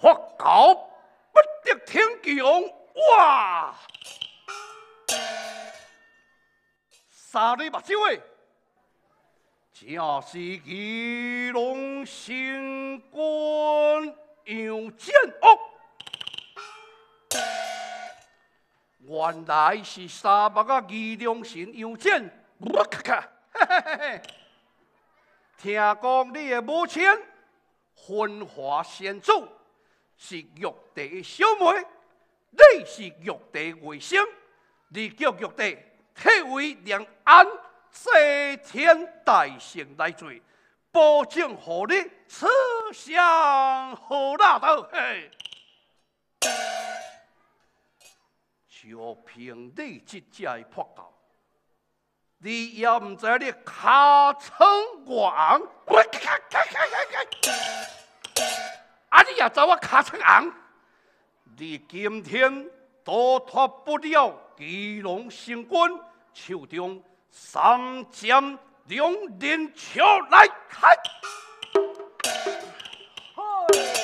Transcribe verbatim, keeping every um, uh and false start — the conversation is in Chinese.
佛教不得天降，哇！三日目睭诶，正是基隆新官杨建屋。 原来是沙漠啊，义良神杨戬，我咔咔，嘿嘿嘿嘿！听讲你的母亲昏华仙祖是玉帝的小妹，你是玉帝外甥，你叫玉帝替为良安，谢天大圣来罪，保证互你此生好大道，嘿！ 就凭你这只的破教，你也唔知你尻川外红，啊！你也走我尻川红，你今天都脱不了基隆新quân手中三剑两刃鞘来开。